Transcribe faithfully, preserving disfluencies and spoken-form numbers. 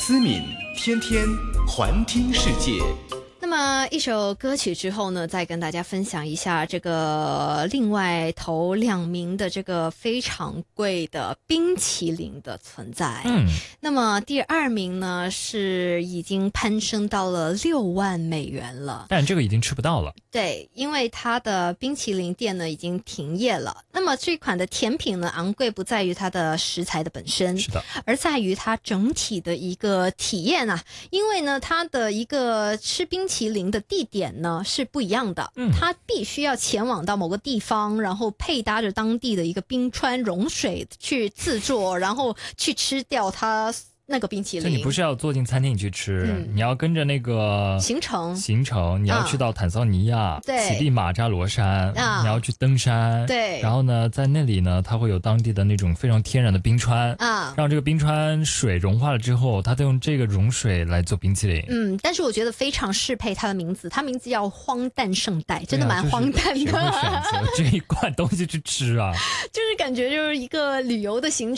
思敏天天环听世界。 那么一首歌曲之后呢，再跟大家分享一下这个另外头两名的这个非常贵的冰淇淋的存在。 嗯， 那么第二名呢是已经攀升到了六万美元了， 但这个已经吃不到了。 对，因为它的冰淇淋店呢已经停业了。那么这款的甜品呢，昂贵不在于它的食材的本身， 是的， 而在于它整体的一个体验啊。因为呢，它的一个吃冰淇淋的地点呢是不一样的， 嗯， 它必须要前往到某个地方，然后配搭着当地的一个冰川融水去制作，然后去吃掉它那个冰淇淋。 所以你不是要坐进餐厅里去吃， 嗯、 你要跟着那个行程行程，你要去到坦桑尼亚、 对乞力马扎罗山、 啊， 你要去登山， 对， 然后呢，在那里呢，它会有当地的那种非常天然的冰川啊， 让这个冰川水融化了之后，它再用这个融水来做冰淇淋。 嗯，但是我觉得非常适配它的名字，它名字叫荒诞圣代，真的蛮荒诞的。 谁会选择这一罐东西去吃啊？ 就是感觉就是一个旅游的行程。